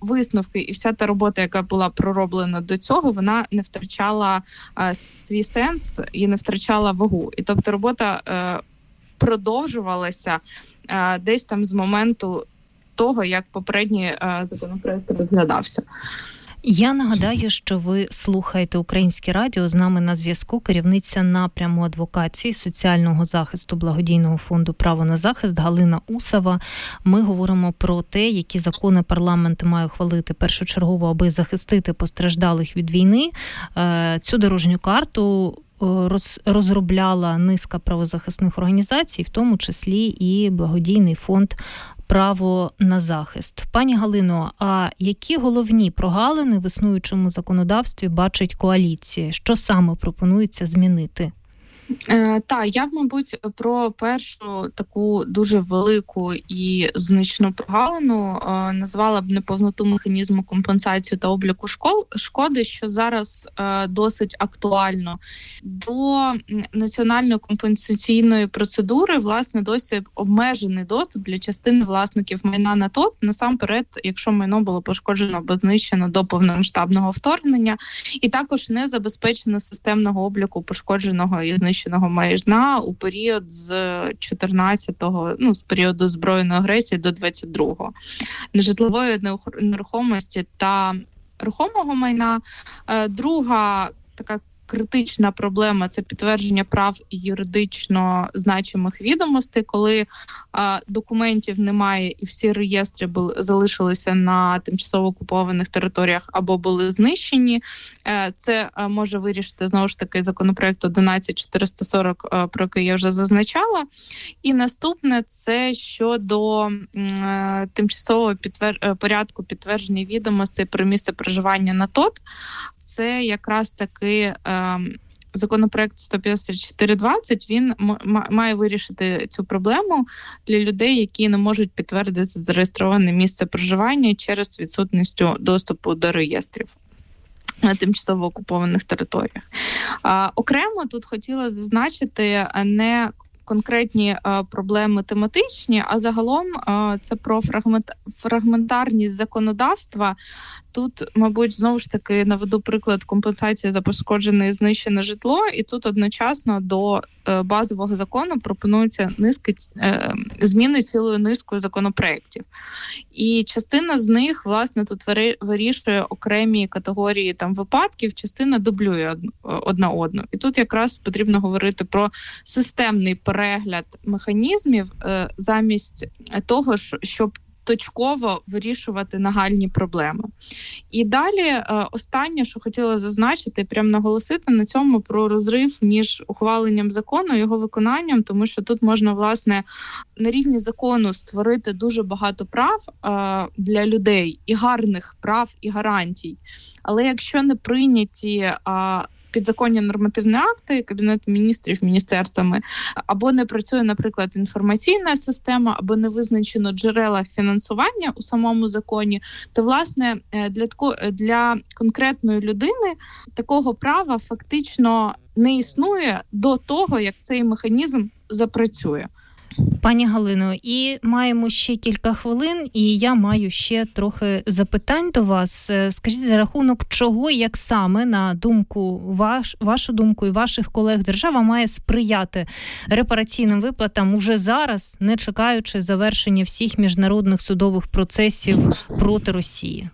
висновки і вся та робота, яка була пророблена до цього, вона не втрачала свій сенс і не втрачала вагу. І тобто робота продовжувалася десь там з моменту того, як попередній законопроект розглядався. Я нагадаю, що ви слухаєте Українське радіо. З нами на зв'язку керівниця напряму адвокації, соціального захисту благодійного фонду «Право на захист» Галина Усова. Ми говоримо про те, які закони парламент має ухвалити першочергово, аби захистити постраждалих від війни. Цю дорожню карту розробляла низка правозахисних організацій, в тому числі і благодійний фонд «Право на захист». Пані Галино, а які головні прогалини в існуючому законодавстві бачить коаліція? Що саме пропонується змінити? Я б, мабуть, про першу таку дуже велику і значну прогалину назвала б неповноту механізму компенсації та обліку шкоди, що зараз досить актуально. До національної компенсаційної процедури, власне, досі обмежений доступ для частини власників майна на ТОТ, насамперед, якщо майно було пошкоджено або знищено до повномасштабного вторгнення, і також не забезпечено системного обліку пошкодженого і знищеного майна у період з 14-го, з періоду збройної агресії до 22-го. Нежитлової нерухомості та рухомого майна. Друга така критична проблема – це підтвердження прав і юридично значимих відомостей, коли документів немає і всі реєстри залишилися на тимчасово окупованих територіях або були знищені. Це може вирішити, знову ж таки, законопроект 11440, про який я вже зазначала. І наступне – це щодо тимчасового порядку підтвердження відомостей про місце проживання на ТОТ. Це якраз таки законопроект 15420, він має вирішити цю проблему для людей, які не можуть підтвердити зареєстроване місце проживання через відсутність доступу до реєстрів на тимчасово окупованих територіях. Окремо тут хотіла зазначити не конкретні проблеми тематичні, а загалом це про фрагментарність законодавства. Тут, мабуть, знову ж таки наведу приклад компенсації за пошкоджене і знищене житло, і тут одночасно до базового закону пропонується зміни цілою низкою законопроєктів. І частина з них, власне, тут вирішує окремі категорії випадків, частина дублює одна одну. І тут якраз потрібно говорити про системний перегляд механізмів замість того, щоб точково вирішувати нагальні проблеми. І далі останнє, що хотіла зазначити, прямо наголосити на цьому про розрив між ухваленням закону і його виконанням, тому що тут можна, власне, на рівні закону створити дуже багато прав для людей, і гарних прав, і гарантій. Але якщо не прийняті підзаконні нормативні акти Кабінету міністрів міністерствами, або не працює, наприклад, інформаційна система, або не визначено джерела фінансування у самому законі, то, власне, для конкретної людини такого права фактично не існує до того, як цей механізм запрацює. Пані Галино, і маємо ще кілька хвилин, і я маю ще трохи запитань до вас. Скажіть, за рахунок чого, як саме, на думку вашу думку і ваших колег, держава має сприяти репараційним виплатам уже зараз, не чекаючи завершення всіх міжнародних судових процесів проти Росії?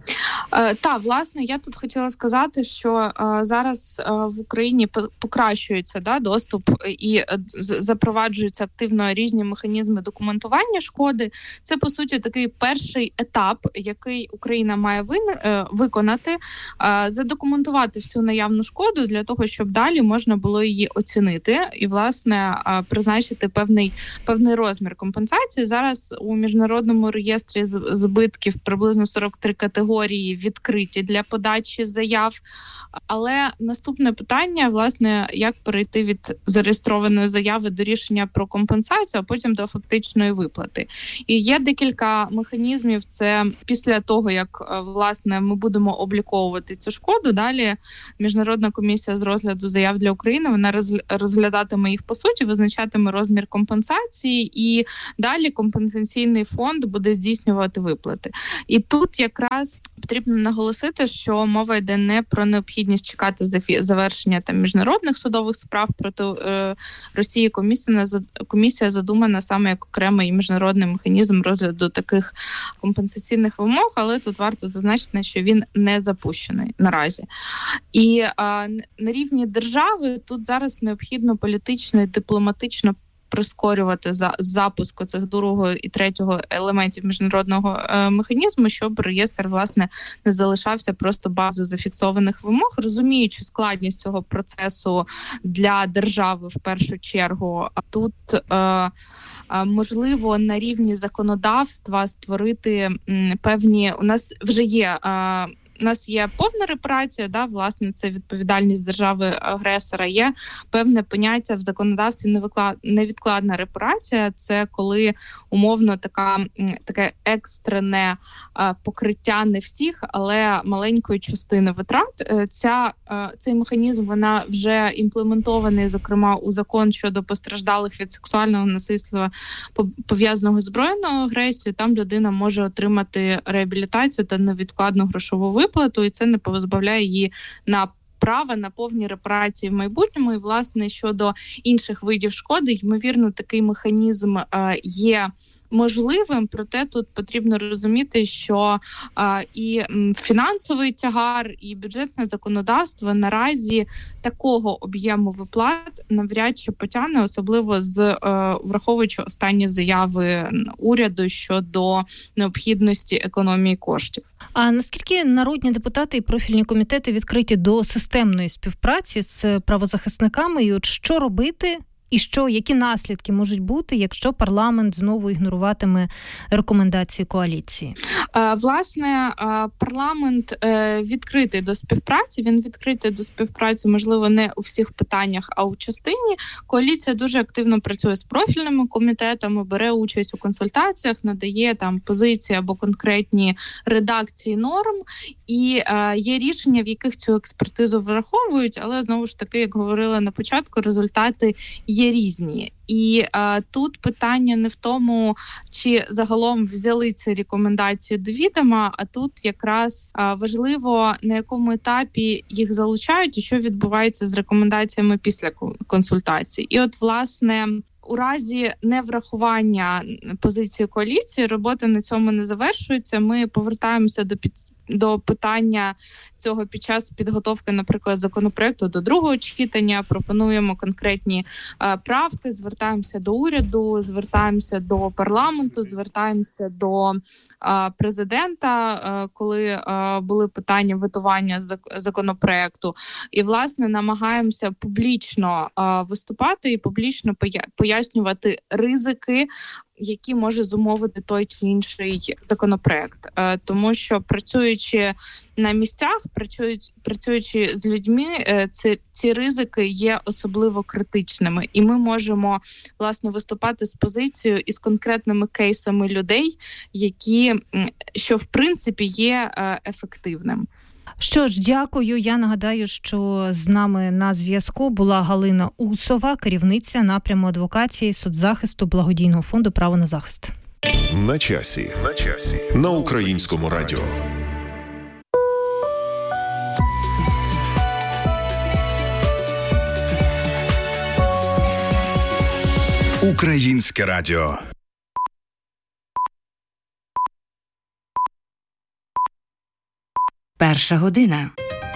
Власне, я тут хотіла сказати, що зараз в Україні покращується доступ і запроваджуються активно різні механізми документування шкоди. Це, по суті, такий перший етап, який Україна має виконати, задокументувати всю наявну шкоду для того, щоб далі можна було її оцінити і, власне, призначити певний розмір компенсації. Зараз у міжнародному реєстрі збитків приблизно 43 категорії відкриті для подачі заяв. Але наступне питання, власне, як перейти від зареєстрованої заяви до рішення про компенсацію, а потім до фактичної виплати. І є декілька механізмів. Це після того, як, власне, ми будемо обліковувати цю шкоду, далі Міжнародна комісія з розгляду заяв для України, вона розглядатиме їх по суті, визначатиме розмір компенсації, і далі компенсаційний фонд буде здійснювати виплати. І тут якраз потрібно наголосити, що мова йде не про необхідність чекати завершення міжнародних судових справ проти Росії. Комісія задумана саме як окремий міжнародний механізм розгляду таких компенсаційних вимог, але тут варто зазначити, що він не запущений наразі. І на рівні держави тут зараз необхідно політично і дипломатично прискорювати запуску цих другого і третього елементів міжнародного механізму, щоб реєстр, власне, не залишався просто базою зафіксованих вимог, розуміючи складність цього процесу для держави в першу чергу. Тут можливо на рівні законодавства створити певні, у нас вже є у нас є повна репарація, власне, це відповідальність держави-агресора. Є певне поняття в законодавстві невідкладна репарація. Це коли умовно таке екстрене покриття не всіх, але маленької частини витрат. Цей механізм вона вже імплементований, зокрема, у закон щодо постраждалих від сексуального насильства, пов'язаного з збройною агресією. Там людина може отримати реабілітацію та невідкладну грошову виплату, і це не позбавляє її на права на повні репарації в майбутньому. І, власне, щодо інших видів шкоди, ймовірно, такий механізм є можливим, проте тут потрібно розуміти, що і фінансовий тягар, і бюджетне законодавство наразі такого об'єму виплат навряд чи потягне, особливо враховуючи останні заяви уряду щодо необхідності економії коштів. А наскільки народні депутати і профільні комітети відкриті до системної співпраці з правозахисниками, і от що робити? І які наслідки можуть бути, якщо парламент знову ігноруватиме рекомендації коаліції? Власне, парламент відкритий до співпраці. Він відкритий до співпраці, можливо, не у всіх питаннях, а у частині. Коаліція дуже активно працює з профільними комітетами, бере участь у консультаціях, надає там позиції або конкретні редакції норм. І є рішення, в яких цю експертизу враховують, але, знову ж таки, як говорила на початку, результати є різні. І тут питання не в тому, чи загалом взяли ці рекомендації до відома, а тут якраз важливо, на якому етапі їх залучають і що відбувається з рекомендаціями після консультацій. І от, власне, у разі неврахування позиції коаліції робота на цьому не завершується. Ми повертаємося до питання цього під час підготовки, наприклад, законопроекту до другого читання, пропонуємо конкретні правки, звертаємося до уряду, звертаємося до парламенту, звертаємося до президента, коли були питання ветування законопроекту. І, власне, намагаємося публічно виступати і публічно пояснювати ризики, які може зумовити той чи інший законопроект. Тому що, працюючи на місцях, працюючи з людьми, ці ризики є особливо критичними. І ми можемо, власне, виступати з позицією і з конкретними кейсами людей, що, в принципі, є ефективним. Що ж, дякую. Я нагадаю, що з нами на зв'язку була Галина Усова, керівниця напряму адвокації соцзахисту благодійного фонду «Право на захист». На часі. На Українському радіо. Українське радіо. Перша година.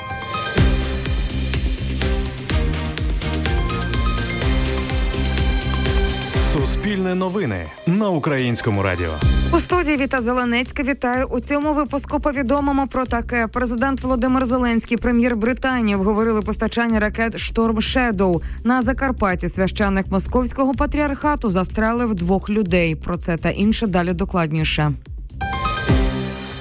Суспільне новини на Українському радіо. У студії Віта Зеленецька. Вітаю. У цьому випуску повідомимо про таке. Президент Володимир Зеленський, прем'єр Британії обговорили постачання ракет «Шторм Шедоу». На Закарпатті священник Московського патріархату застрелив 2 людей. Про це та інше далі докладніше.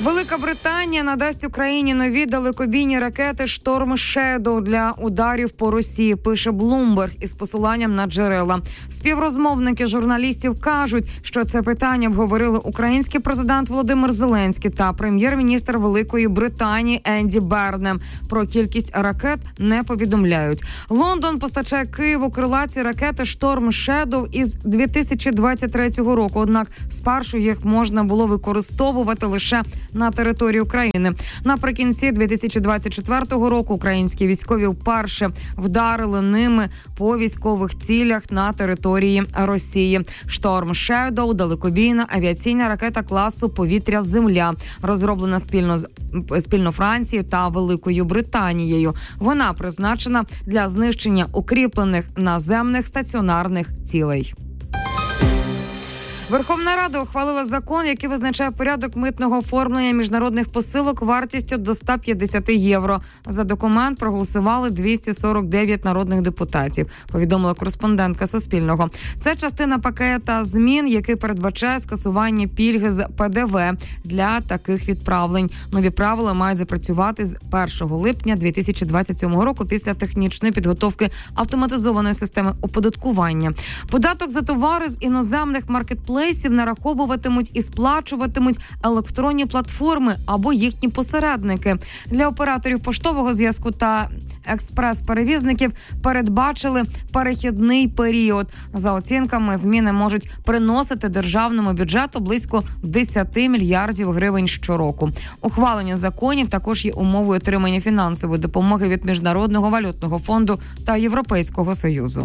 Велика Британія надасть Україні нові далекобійні ракети «Шторм Шедоу» для ударів по Росії, пише Bloomberg із посиланням на джерела. Співрозмовники журналістів кажуть, що це питання обговорили український президент Володимир Зеленський та прем'єр-міністр Великої Британії Енді Бернем. Про кількість ракет не повідомляють. Лондон постачає Києву крилаті ракети «Шторм Шедоу» із 2023 року, однак спершу їх можна було використовувати лише на території України. Наприкінці 2024 року українські військові вперше вдарили ними по військових цілях на території Росії. «Шторм Шедоу» – далекобійна авіаційна ракета класу «Повітря-Земля», розроблена спільно Францією та Великою Британією. Вона призначена для знищення укріплених наземних стаціонарних цілей. Верховна Рада ухвалила закон, який визначає порядок митного оформлення міжнародних посилок вартістю до 150 євро. За документ проголосували 249 народних депутатів, повідомила кореспондентка Суспільного. Це частина пакета змін, який передбачає скасування пільги з ПДВ для таких відправлень. Нові правила мають запрацювати з 1 липня 2027 року після технічної підготовки автоматизованої системи оподаткування. Податок за товари з іноземних маркетплейсів нараховуватимуть і сплачуватимуть електронні платформи або їхні посередники. Для операторів поштового зв'язку та експрес-перевізників передбачили перехідний період. За оцінками, зміни можуть приносити державному бюджету близько 10 мільярдів гривень щороку. Ухвалення законів також є умовою отримання фінансової допомоги від Міжнародного валютного фонду та Європейського Союзу.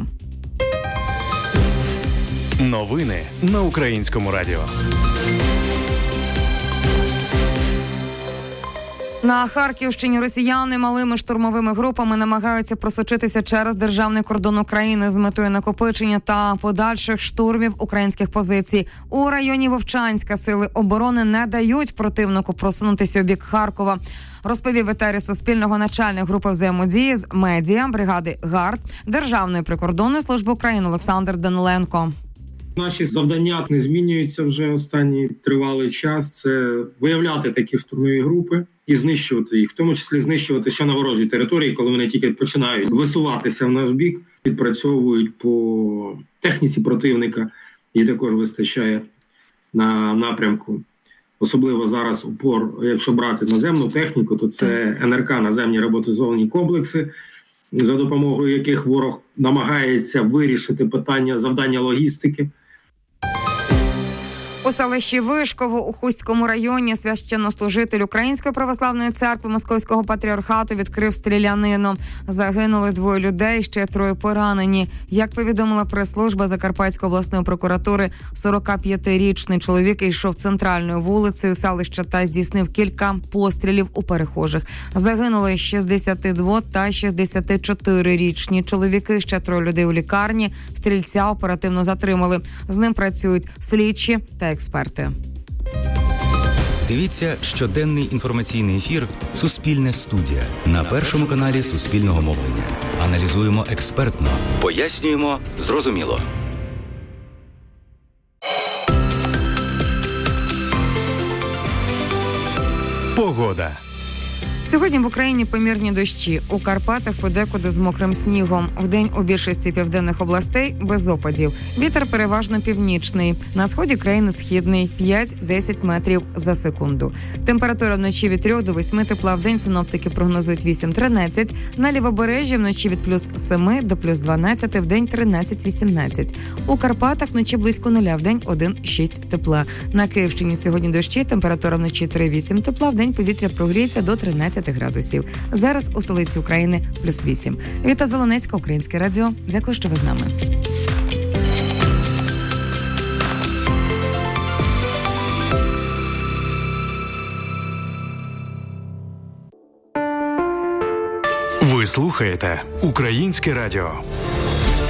Новини на Українському радіо. На Харківщині росіяни малими штурмовими групами намагаються просочитися через державний кордон України з метою накопичення та подальших штурмів українських позицій. У районі Вовчанська сили оборони не дають противнику просунутися у бік Харкова, розповів в етері Суспільного начальник групи взаємодії з медіа бригади ГАРД Державної прикордонної служби України Олександр Даниленко. Наші завдання не змінюються вже останній тривалий час. Це виявляти такі штурмові групи і знищувати їх, в тому числі знищувати ще на ворожій території, коли вони тільки починають висуватися в наш бік, відпрацьовують по техніці противника, і також вистачає на напрямку. Особливо зараз упор, якщо брати наземну техніку, то це НРК, наземні роботизовані комплекси, за допомогою яких ворог намагається вирішити питання завдання логістики. У селищі Вишково у Хустському районі священнослужитель Української православної церкви Московського патріархату відкрив стрілянину. Загинули 2 людей, ще 3 поранені. Як повідомила прес-служба Закарпатської обласної прокуратури, 45-річний чоловік йшов центральною вулицею селища та здійснив кілька пострілів у перехожих. Загинули 62 та 64-річні чоловіки, ще 3 людей у лікарні. Стрільця оперативно затримали. З ним працюють слідчі та експерти. Дивіться щоденний інформаційний ефір «Суспільне студія» на Першому каналі Суспільного мовлення. Аналізуємо експертно, пояснюємо зрозуміло. Погода. Сьогодні в Україні помірні дощі. У Карпатах подекуди з мокрим снігом. Вдень у більшості південних областей без опадів. Вітер переважно північний. На сході країни східний 5-10 метрів за секунду. Температура вночі від 3 до 8 тепла. Вдень синоптики прогнозують 8-13. На лівобережжі вночі від плюс 7 до плюс 12, вдень 13-18. У Карпатах вночі близько 0, вдень 1-6 тепла. На Київщині сьогодні дощі. Температура вночі 3-8 тепла. Вдень повітря прогріється до 13 градусів. Зараз у столиці України плюс 8. Віта Зеленецька, Українське радіо. Дякую, що ви з нами. Ви слухаєте Українське радіо.